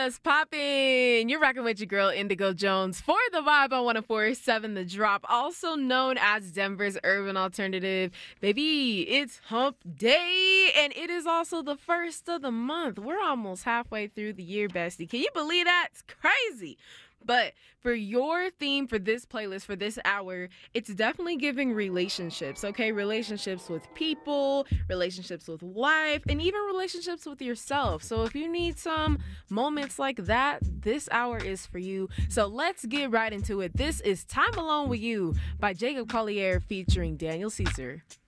What's poppin'? You're rocking with your girl Indigo Jones for the Vibe on 104.7 The Drop, also known as Denver's Urban Alternative. Baby, it's hump day, and it is also the first of the month. We're almost halfway through the year, bestie. Can you believe that? It's crazy. But for your theme for this playlist, for this hour, it's definitely giving relationships, okay? Relationships with people, relationships with life, and even relationships with yourself. So if you need some moments like that, this hour is for you. So let's get right into it. This is Time Alone With You by Jacob Collier featuring Daniel Caesar.